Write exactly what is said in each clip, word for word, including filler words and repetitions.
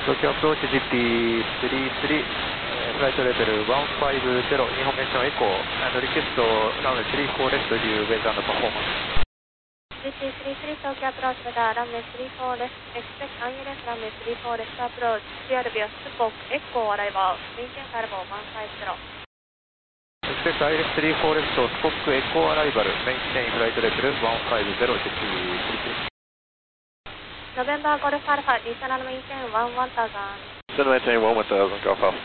東京アプローチ ジーピースリースリー、フライトレベルいちごゼロ、インフォメーションエコー、and request runway スリーフォーレフト due weather and performance。 ジーピースリースリー 東京アプローチまたランウェイスリーフォーレフト、expect アイエルエス ランウェイスリーフォーレフトアプローチ、シーアールビー はスポーク、エコーアライバー、メインテンカルボいちごゼロ。 expect アイエルエススリーフォーレフト、スポックエコーアライバル、メインテンフライトレベルいちごゼロ、ジーピースリースリー。 ノベンバーゴルフアルファ、リーサナルメインテンいちいちゼロ。 Center maintain one one thousand, Golf Alpha.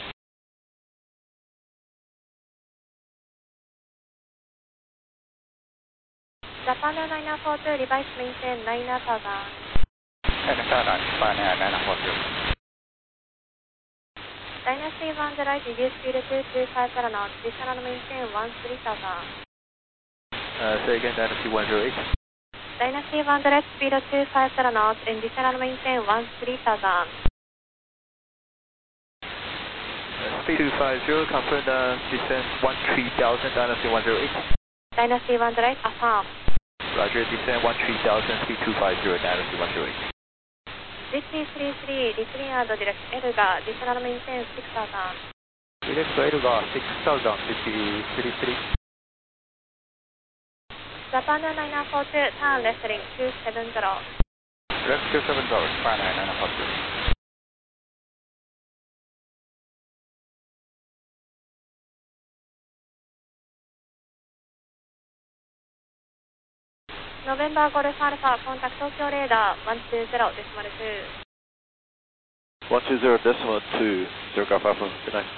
Japan nine four two, revised maintain nine thousand. Dynasty one zero eight, reduce speed two two five zero knots, additional maintain one three thousand. Uh, say again, Dynasty one zero eight. Dynasty one zero eight, speed two five zero knots, additional maintain one three thousand. Uh, speed two five zero, confirm the descent one three thousand, Dynasty one zero eight. Dynasty one zero eight, affirm. Roger, descent one three thousand, speed two five zero, Dynasty one zero eight. G T three three, declined direct Elga, additional maintain six thousand. Direct Elga six thousand, G T three three. Japan nine four two, turn left link two seven zero. Left two seven zero, Japan nine four two. November Golf Alpha, contact Tokyo radar one two zero decimal two. one two zero decimal two, zero Golf Alpha, good night.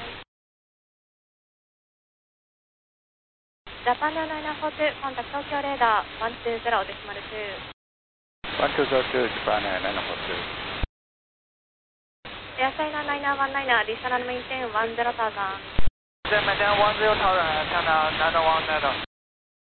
Japan nine four two, contact Tokyo radar one two zero decimal two. one two zero two, Japan nine four two. Airchina nine one nine, additional maintain one zero thousand. Maintain one zero thousand, antenna nine one zero.